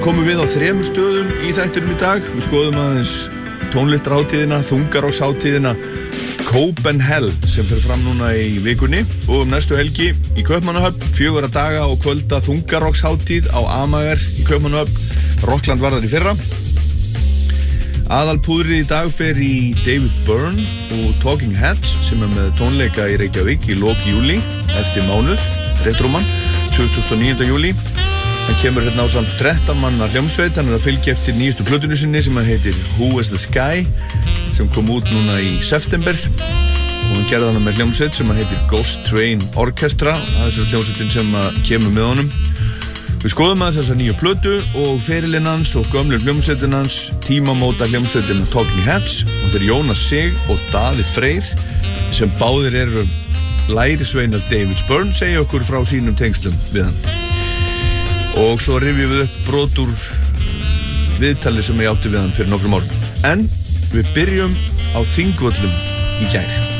komum við á 3 stöðum í þættinum í dag. Við skoðum aðeins tónlistarhátíðina, þungarokshátíðina Copenhell sem fer fram núna í vikunni og næstu helgi í Kaupmannahöfn 4 daga og kvölda þungarokshátíð á Amager í Kaupmannahöfn. Rockland var þar í fyrra. Aðalpúðrið í dag fer í David Byrne og Talking Heads sem með tónleika í Reykjavík í lok júli eftir mánuð, réttróman, 29. júli. Hann kemur hérna á samt 13 manna hljómsveit, hann að fylgja eftir nýjustu plötunni sinni sem heitir Who is the Sky sem kom út núna í september og hann gerði hana með hljómsveit sem heitir Ghost Train Orchestra, það er hljómsveitin sem kemur með honum. Við skoðum aðeins þessa nýju plötu og ferilinn hans og gömlu hljómsveitin hans, tímamóta hljómsveitina Talking Heads og þeir Jónas Sig og Daði Freyr sem báðir eru lærisveinar David Byrne, segja okkur frá sínum tengslum við hann. Og svo rifjum við upp brot úr viðtali sem ég átti við hann fyrir nokkrum árum. En við byrjum á Þingvöllum í gær.